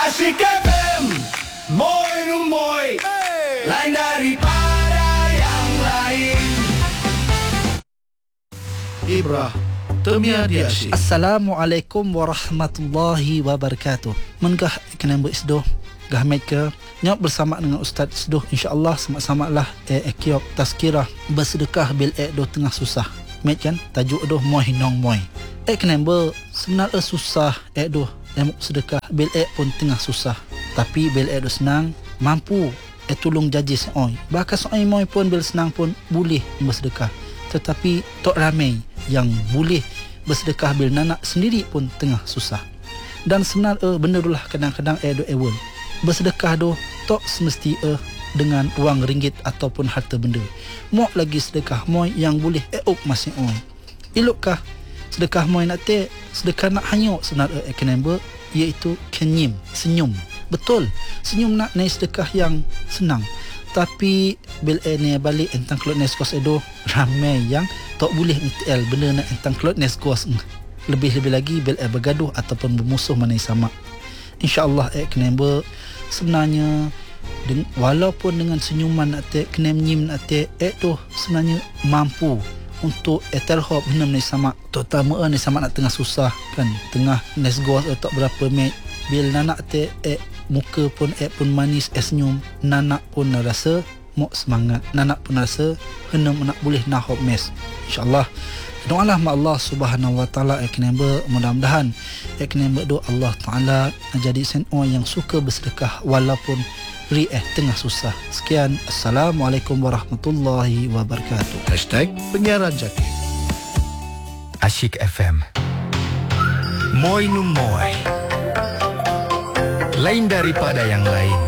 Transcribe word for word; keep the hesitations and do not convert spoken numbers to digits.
Asyik F M, moi rumoi, hey. Lain daripada yang lain. Ibrah, temia dia asyik. Assalamualaikum warahmatullahi wabarakatuh. Mengah kena bersdoh gah mereka nyok bersama dengan Ustaz Sedoh, insya-Allah sama-sama lah eh ekiop tazkirah bersedekah bil eh do tengah susah. Met kan tajuk doh moi nong moi. Eh kena ber sebenarnya susah eh doh yang sedekah bil eh pun tengah susah. Tapi bil eh do senang mampu eh tolong jaji seoi. Bahkan seoi moi pun bil senang pun boleh bersedekah. Tetapi tok ramai yang boleh bersedekah bil nanak sendiri pun tengah susah. Dan sebenarnya benda itulah kadang-kadang eh do ewon. Bersedekah doh tok semesti eh dengan wang ringgit ataupun harta benda. Mok lagi sedekah moi yang boleh euk masing oi. Ilukkah sedekah moi nak te sedekah nak hanyok sebenarnya eh kenamba iaitu kenyim, senyum. Betul. Senyum nak naik sedekah yang senang. Tapi bil eh ni balik entang kelot neskos edo ramai yang tak boleh ngtel benda nak entang kelot neskos. Lebih-lebih lagi bil eh bergaduh ataupun bermusuh mana sama. InsyaAllah eh kenamba sebenarnya deng- walaupun dengan senyuman nak tek kena menyim nak tek eh tu sebenarnya mampu untuk eh terhop benda ni sama terutama ni sama nak tengah susah kan tengah nesgos eh, tak berapa met bil nanak tek eh muka pun eh pun manis eh senyum nanak pun rasa mok semangat nanak pun rasa hendak nak boleh nahop mes insyaallah. Doalah ma Allah Subhanahu wa taala eh kena ber mudah-mudahan eh kena ber doa Allah taala jadi sen orang yang suka bersedekah walaupun ri eh tengah susah. Sekian, assalamualaikum warahmatullahi wabarakatuh. Hashtag penyiaran jati. Asyik F M. Moi nu moi. Lain daripada yang lain.